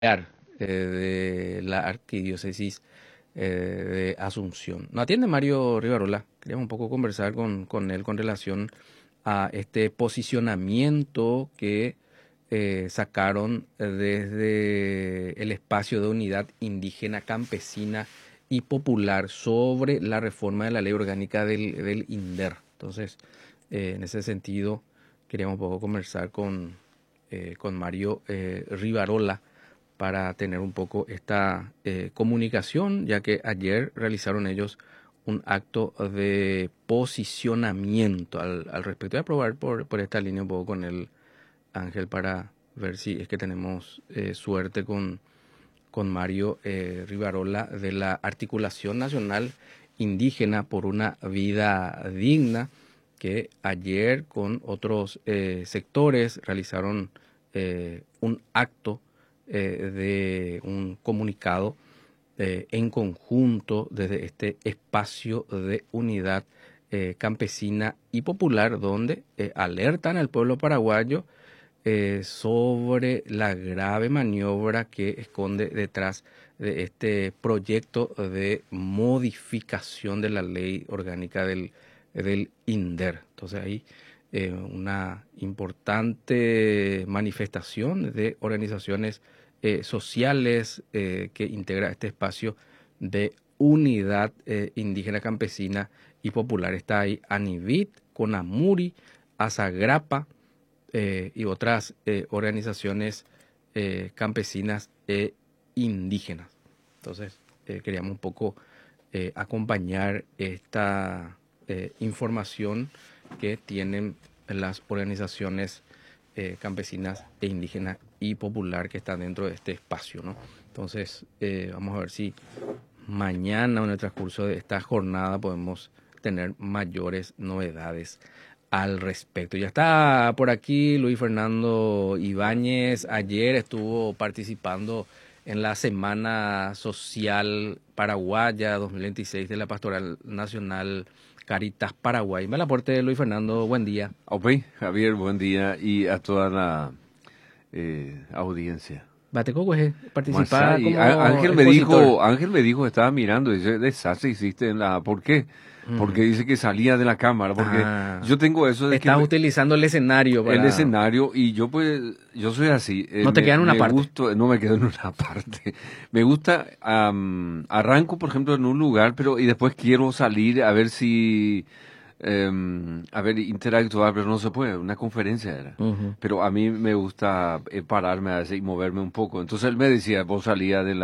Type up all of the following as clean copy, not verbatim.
de la arquidiócesis de Asunción. Nos atiende Mario Rivarola. Queríamos un poco conversar con él con relación a este posicionamiento que sacaron desde el espacio de unidad indígena, campesina y popular sobre la reforma de la ley orgánica del INDER. Entonces, en ese sentido, queríamos un poco conversar con Mario Rivarola para tener un poco esta comunicación, ya que ayer realizaron ellos un acto de posicionamiento al respecto. Voy a probar por esta línea un poco con el Ángel para ver si es que tenemos suerte con Mario Rivarola de la Articulación Nacional Indígena por una Vida Digna, que ayer con otros sectores realizaron un acto de un comunicado en conjunto desde este espacio de unidad campesina y popular, donde alertan al pueblo paraguayo sobre la grave maniobra que esconde detrás de este proyecto de modificación de la ley orgánica del INDER. Entonces ahí una importante manifestación de organizaciones sociales que integra este espacio de unidad indígena, campesina y popular. Está ahí ANIVIT, CONAMURI, ASAGRAPA, y otras organizaciones campesinas e indígenas. Entonces, queríamos un poco acompañar esta información que tienen las organizaciones campesinas e indígenas y popular que están dentro de este espacio, ¿no? Entonces, vamos a ver si mañana o en el transcurso de esta jornada podemos tener mayores novedades al respecto. Ya está por aquí Luis Fernando Ibáñez. Ayer estuvo participando en la Semana Social Paraguaya 2026 de la Pastoral Nacional Caritas Paraguay. Me la aporte Luis Fernando, buen día. Ok, Javier, buen día y a toda la audiencia. Bateco, Masá, participar como expositor. Ángel me dijo, estaba mirando, dice, desastre hiciste en la, ¿por qué? Porque dice que salía de la cámara, porque Ah, yo tengo eso de que estás utilizando el escenario el para... escenario y yo pues, yo soy así, No te queda en una me parte. gusto, no me quedo en una parte, me gusta, arranco por ejemplo en un lugar, pero y después quiero salir a ver si a ver, interactuar, pero no se puede, una conferencia era. Ujú. Pero a mí me gusta pararme a veces y moverme un poco. Entonces él me decía, vos salía de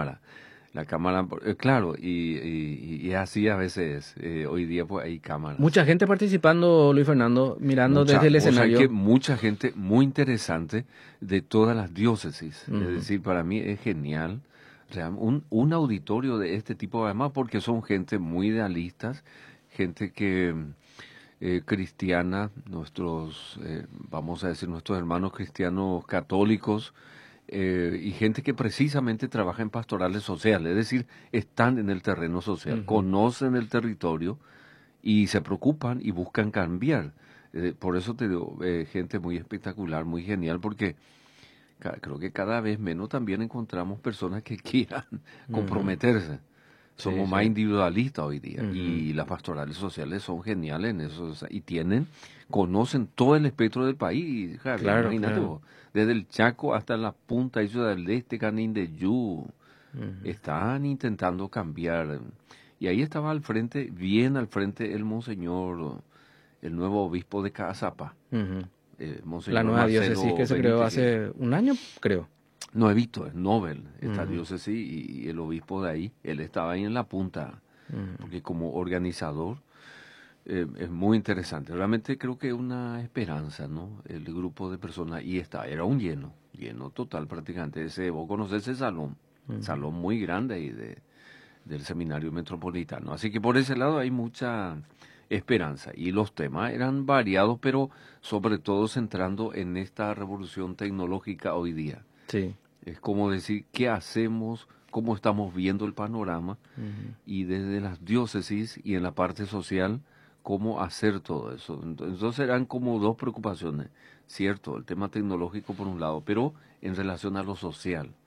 la cámara, claro, y así a veces, hoy día pues hay cámaras. Mucha gente participando, Luis Fernando, mirando desde Mucha, el vos sabés que escenario. mucha gente muy interesante de todas las diócesis. Es Ujú. decir, para mí es genial un auditorio de este tipo, además porque son gente muy idealistas, gente que cristiana, nuestros, vamos a decir, nuestros hermanos cristianos católicos, y gente que precisamente trabaja en pastorales sociales, es decir, están en el terreno social, Ujú. conocen el territorio y se preocupan y buscan cambiar. Por eso te digo, gente muy espectacular, muy genial, porque creo que cada vez menos también encontramos personas que quieran Ujú. comprometerse. Sí, Somos más sí. individualistas hoy día Ujú. y las pastorales sociales son geniales en eso, o sea, y conocen todo el espectro del país, Javier, Claro, imagínate claro. vos, desde el Chaco hasta la punta Isla del Este, Canín de Yu, Ujú. están intentando cambiar. Y ahí estaba al frente, bien al frente, el monseñor, el nuevo obispo de Caazapá, Ujú. La monseñor nueva diócesis que Marcelo se creó Benítez, que hace un año, creo. no he visto, es Nobel, esta Ujú. diócesis y el obispo de ahí, él estaba ahí en la punta, Ujú. porque como organizador es muy interesante. Realmente creo que es una esperanza, ¿no? El grupo de personas, y era un lleno, lleno total prácticamente. Vos conocés ese salón, Ujú. salón muy grande ahí del seminario metropolitano. Así que por ese lado hay mucha esperanza. Y los temas eran variados, pero sobre todo centrando en esta revolución tecnológica hoy día. Sí. Es como decir, ¿qué hacemos? ¿Cómo estamos viendo el panorama? Ujú. Y desde las diócesis y en la parte social, ¿cómo hacer todo eso? Entonces eran como dos preocupaciones, cierto, el tema tecnológico por un lado, pero en relación a lo social.